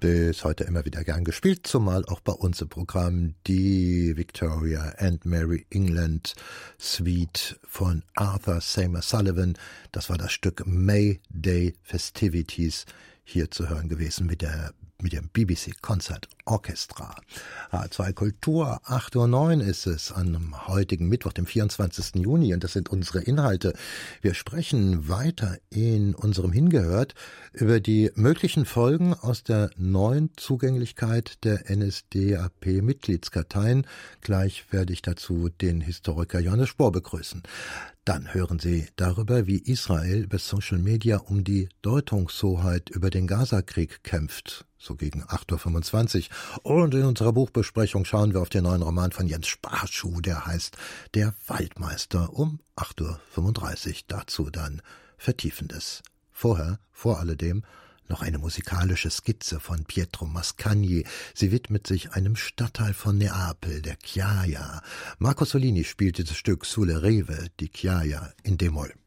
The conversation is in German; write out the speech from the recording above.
bis heute immer wieder gern gespielt, zumal auch bei uns im Programm die Victoria and Mary England Suite von Arthur Seymour Sullivan. Das war das Stück May Day Festivities, hier zu hören gewesen mit dem BBC Concert Orchestra. H2 Kultur, 8:09 Uhr ist es am heutigen Mittwoch, dem 24. Juni, und das sind unsere Inhalte. Wir sprechen weiter in unserem Hingehört über die möglichen Folgen aus der neuen Zugänglichkeit der NSDAP-Mitgliedskarteien. Gleich werde ich dazu den Historiker Johannes Spohr begrüßen. Dann hören Sie darüber, wie Israel über Social Media um die Deutungshoheit über den Gazakrieg kämpft, so gegen 8:25 Uhr. Und in unserer Buchbesprechung schauen wir auf den neuen Roman von Jens Sparschuh, der heißt Der Waldmeister, um 8:35 Uhr. Dazu dann Vertiefendes. Vorher, vor alledem, noch eine musikalische Skizze von Pietro Mascagni. Sie widmet sich einem Stadtteil von Neapel, der Chiaia. Marco Solini spielt dieses Stück Sulle Rive di Chiaia in D-Moll.